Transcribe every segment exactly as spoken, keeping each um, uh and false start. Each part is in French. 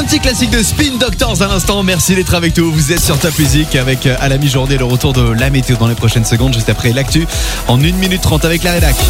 Un petit classique de Spin Doctors à l'instant. Merci d'être avec nous. Vous êtes sur Top Music avec à la mi-journée le retour de la météo dans les prochaines secondes, juste après l'actu en une minute trente avec la rédac.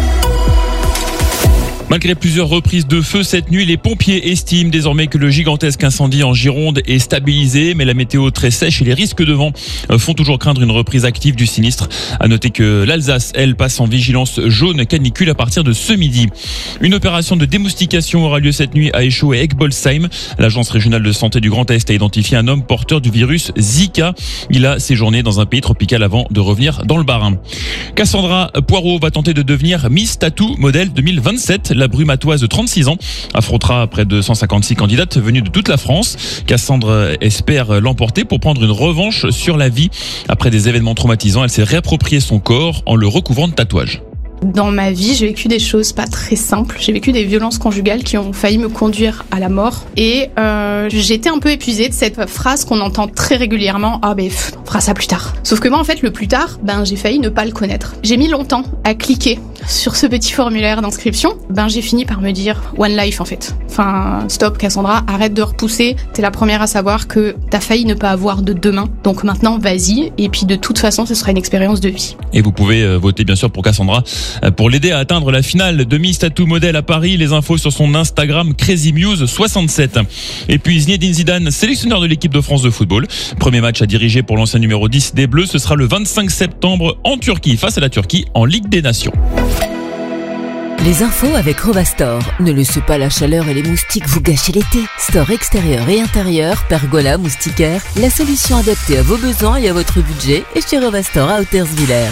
Malgré plusieurs reprises de feu cette nuit, les pompiers estiment désormais que le gigantesque incendie en Gironde est stabilisé, mais la météo très sèche et les risques de vent font toujours craindre une reprise active du sinistre. À noter que l'Alsace, elle, passe en vigilance jaune canicule à partir de ce midi. Une opération de démoustication aura lieu cette nuit à Échaud et Egbolsheim. L'agence régionale de santé du Grand Est a identifié un homme porteur du virus Zika. Il a séjourné dans un pays tropical avant de revenir dans le Bas-Rhin. Cassandra Poirot va tenter de devenir Miss Tattoo modèle deux mille vingt-sept. La brumatoise de trente-six ans affrontera près de cent cinquante-six candidates venues de toute la France. Cassandre espère l'emporter pour prendre une revanche sur la vie. Après des événements traumatisants, elle s'est réapproprié son corps en le recouvrant de tatouages. Dans ma vie, j'ai vécu des choses pas très simples. J'ai vécu des violences conjugales qui ont failli me conduire à la mort. Et euh, j'étais un peu épuisée de cette phrase qu'on entend très régulièrement. Ah ben, pff, on fera ça plus tard. Sauf que moi, en fait, le plus tard, ben j'ai failli ne pas le connaître. J'ai mis longtemps à cliquer sur ce petit formulaire d'inscription. Ben j'ai fini par me dire one life en fait. Enfin, stop Cassandra, arrête de repousser. T'es la première à savoir que t'as failli ne pas avoir de demain. Donc maintenant, vas-y. Et puis de toute façon, ce sera une expérience de vie. Et vous pouvez voter bien sûr pour Cassandra pour l'aider à atteindre la finale de Miss Tattoo Model à Paris. Les infos sur son Instagram CrazyMuse soixante-sept. Et puis Zinedine Zidane, sélectionneur de l'équipe de France de football. Premier match à diriger pour l'ancien numéro dix des Bleus. Ce sera le vingt-cinq septembre en Turquie face à la Turquie en Ligue des Nations. Les infos avec Rovastor. Ne laissez pas la chaleur et les moustiques vous gâcher l'été. Store extérieur et intérieur, pergola, moustiquaire. La solution adaptée à vos besoins et à votre budget est chez Rovastor à Hauterswiller.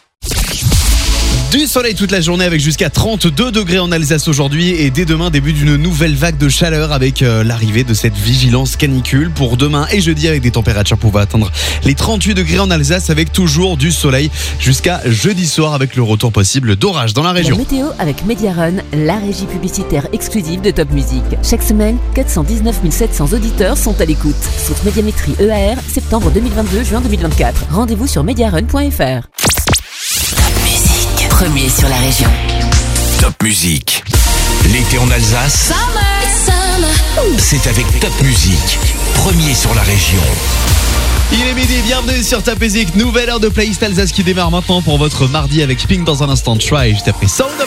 Du soleil toute la journée avec jusqu'à trente-deux degrés en Alsace aujourd'hui et dès demain début d'une nouvelle vague de chaleur avec euh, l'arrivée de cette vigilance canicule pour demain et jeudi avec des températures pouvant atteindre les trente-huit degrés en Alsace avec toujours du soleil jusqu'à jeudi soir avec le retour possible d'orage dans la région. La météo avec Mediarun, la régie publicitaire exclusive de Top Music. Chaque semaine, quatre cent dix-neuf mille sept cents auditeurs sont à l'écoute. Sauf Médiamétrie E A R, septembre deux mille vingt-deux, juin deux mille vingt-quatre. Rendez-vous sur mediarun point f r. Premier sur la région. Top Music. L'été en Alsace, summer, summer. C'est avec Top Music. Premier sur la région. Il est midi, bienvenue sur Top Music. Nouvelle heure de playlist Alsace qui démarre maintenant pour votre mardi avec Pink dans un instant. Try juste après Sound of